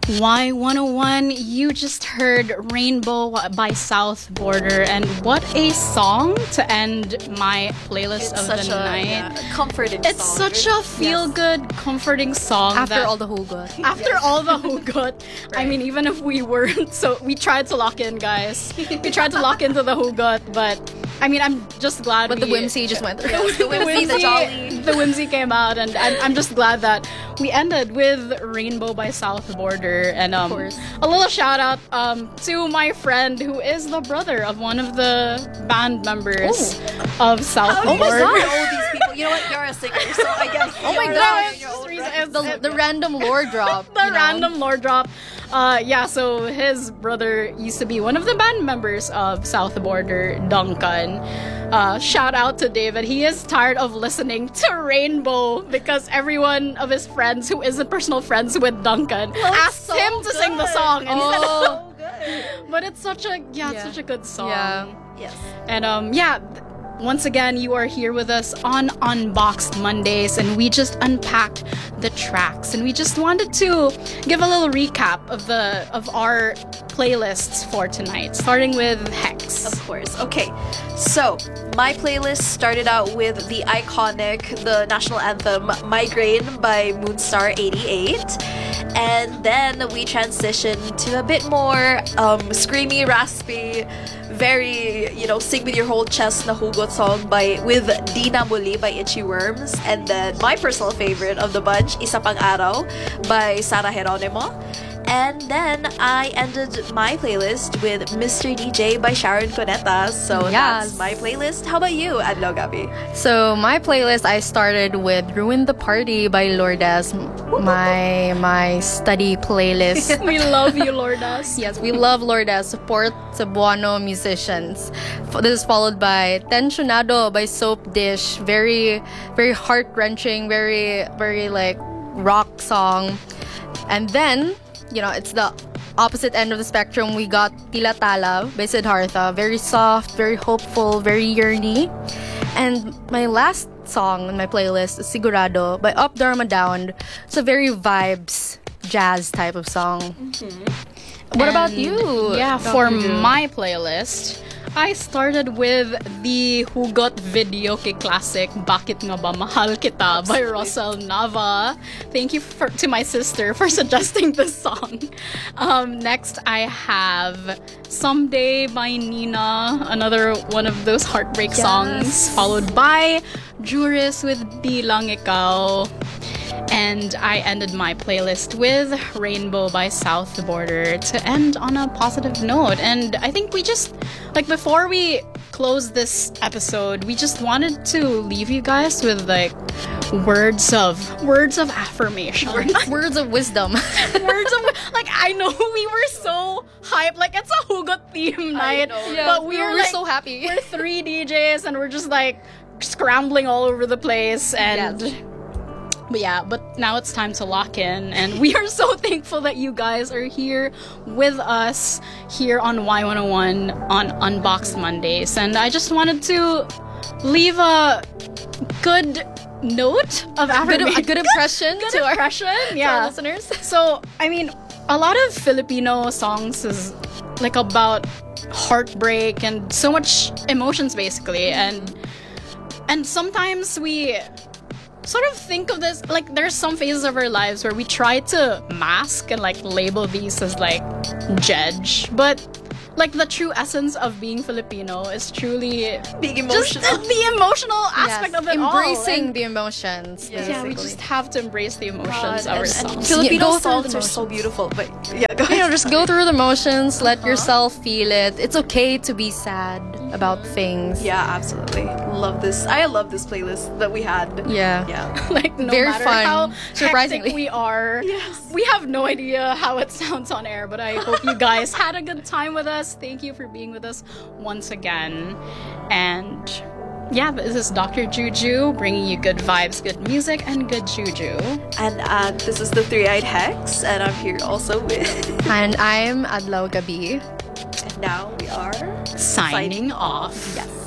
Y101, you just heard Rainbow by South Border, and what a song to end my playlist It's of such the a night. comforting It's song. such a feel-good, comforting song. After that- all the hugot. After all the hugot, I mean, even if we weren't, so we tried to lock in, guys. We tried to lock into the hugot, but I mean, I'm just glad. But the whimsy just went through. The whimsy, the jolly. The whimsy came out, and I'm just glad that we ended with Rainbow by South Border. And course. a little shout out to my friend who is the brother of one of the band members of South How do you Border. know these people? You know what? You're a singer, so I guess. Oh my you're God. your own It's right. The random lore drop. The you know? random lore drop. Yeah, so his brother used to be one of the band members of South Border, Duncan. Shout out to David. He is tired of listening to Rainbow because everyone of his friends who isn't personal friends with Duncan asked so him to sing the good. song. And he said, Oh. but it's such a it's Yeah. such a good song. Yeah. Yes. And once again, you are here with us on Unboxed Mondays, and we just unpacked the tracks, and we just wanted to give a little recap of our playlists for tonight, starting with Hex. Of course. Okay. So, my playlist started out with the iconic, the national anthem, Migraine by Moonstar 88. And then we transitioned to a bit more screamy, raspy, very, sing with your whole chest na hugot song with Dina Muli by Itchy Worms. And then my personal favorite of the bunch, Isa Pang Araw by Sara Geronimo. And then I ended my playlist with Mr. DJ by Sharon Cuneta. So Yes. that's my playlist. How about you, Adlo Gabi? So my playlist, I started with "Ruin the Party" by Lourdes, my study playlist. We love you, Lourdes. Yes, we love Lourdes. Support Cebuano musicians. This is followed by "Tensionado" by Soap Dish. Very, very heart wrenching. Very, very like rock song. And then, it's the opposite end of the spectrum. We got Tila Tala by Siddhartha. Very soft, very hopeful, very yearny. And my last song on my playlist is Sigurado by Up Dharma Down. It's a very vibes, jazz type of song. What about And, you? Yeah, Dr. for Drew? my playlist, I started with the Hugot video kay classic Bakit Nga Ba Mahal Kita by Rosel Nava. Thank you to my sister for suggesting this song. Next, I have Someday by Nina, another one of those heartbreak songs, followed by Juris with Bilang Ikaw. And I ended my playlist with Rainbow by South Border to end on a positive note. And I think we just, before we close this episode, we just wanted to leave you guys with, words of affirmation. Words of wisdom. Words of, I know we were so hyped. It's a Hugot theme night. know. But we were so happy. We're 3 DJs and we're just, scrambling all over the place. And... Yes. But now it's time to lock in, and we are so thankful that you guys are here with us here on Y101 on Unboxed Mondays. And I just wanted to leave a good note of affirmation. A good impression Good to our impression, to yeah. our listeners. So, I mean, a lot of Filipino songs is about heartbreak and so much emotions, basically, and sometimes we sort of think of this there's some phases of our lives where we try to mask and label these as jedge, but the true essence of being Filipino is truly Being just emotional. the emotional aspect Yes, of it all. embracing And the emotions. yeah, we basically. just have to embrace the emotions God, of our and songs. Filipino Go through songs the are so motions. beautiful, but yeah, go ahead. just go through the motions, let yourself feel it. It's okay to be sad about things. Yeah, absolutely. Love this. I love this playlist that we had. Yeah. Yeah. No Very matter fun, how surprisingly. hectic we are. Yes. We have no idea how it sounds on air, but I hope you guys had a good time with us. Thank you for being with us once again. And yeah, this is Dr. Juju bringing you good vibes, good music, and good juju. And this is the Three-Eyed Hex, and I'm here also with. And I'm Adlaw Gabi. And now we are Signing off. Yes.